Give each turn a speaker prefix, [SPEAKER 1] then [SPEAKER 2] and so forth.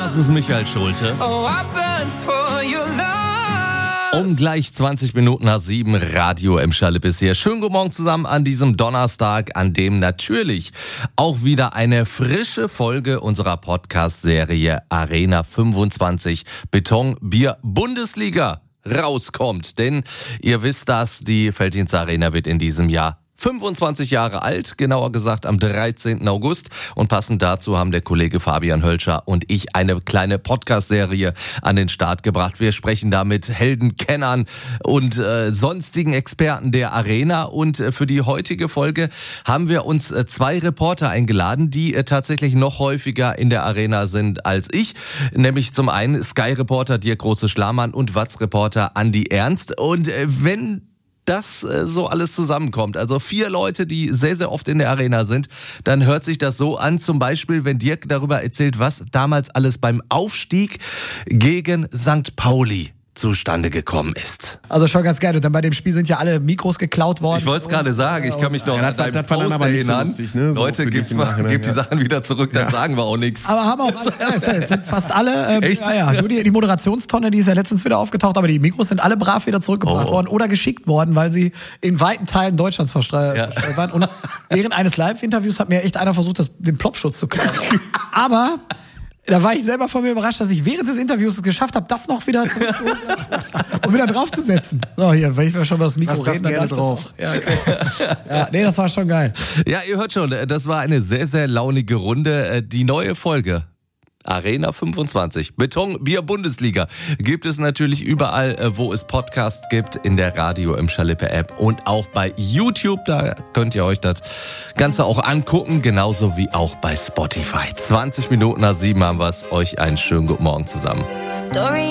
[SPEAKER 1] Das ist Michael Schulte. Um gleich 20 Minuten nach 7 Radio im Schalipp ist hier. Schönen guten Morgen zusammen an diesem Donnerstag, an dem natürlich auch wieder eine frische Folge unserer Podcast-Serie Arena 25 Beton Bier Bundesliga rauskommt. Denn ihr wisst das, die Veltins Arena wird in diesem Jahr 25 Jahre alt, genauer gesagt am 13. August. Und passend dazu haben der Kollege Fabian Hölscher und ich eine kleine Podcast-Serie an den Start gebracht. Wir sprechen da mit Helden, Kennern und sonstigen Experten der Arena. Und für die heutige Folge haben wir uns 2 Reporter eingeladen, die tatsächlich noch häufiger in der Arena sind als ich. Nämlich zum einen Sky-Reporter Dirk Große-Schlamann und Watz-Reporter Andi Ernst. Und wenn das so alles zusammenkommt, also 4 Leute, die sehr, sehr oft in der Arena sind, dann hört sich das so an, zum Beispiel, wenn Dirk darüber erzählt, was damals alles beim Aufstieg gegen St. Pauli zustande gekommen ist.
[SPEAKER 2] Also schon ganz geil. Und dann bei dem Spiel sind ja alle Mikros geklaut worden.
[SPEAKER 1] Ich wollte es gerade sagen, ich kann mich noch an deinen Post erinnern. So lustig, ne? Leute, so gebt die Sachen wieder zurück, dann sagen wir auch nichts.
[SPEAKER 2] Aber haben auch alle, sind fast alle,
[SPEAKER 1] echt?
[SPEAKER 2] Ja, nur die Moderationstonne, die ist ja letztens wieder aufgetaucht, aber die Mikros sind alle brav wieder zurückgebracht worden oder geschickt worden, weil sie in weiten Teilen Deutschlands verstreut waren. Und während eines Live-Interviews hat mir echt einer versucht, den Plopschutz zu klauen. Aber da war ich selber von mir überrascht, dass ich während des Interviews es geschafft habe, das noch wieder zurückzuholen und wieder draufzusetzen. So, hier, wenn ich mal schon über das Mikro reden, dann darf drauf. Ja, okay. Ja, nee, das war schon geil.
[SPEAKER 1] Ja, ihr hört schon, das war eine sehr, sehr launige Runde. Die neue Folge Arena 25, Beton Bier Bundesliga, gibt es natürlich überall, wo es Podcasts gibt, in der Radio im Schalippe App und auch bei YouTube. Da könnt ihr euch das Ganze auch angucken, genauso wie auch bei Spotify. 20 Minuten nach 7 haben wir es. Euch einen schönen guten Morgen zusammen. Story.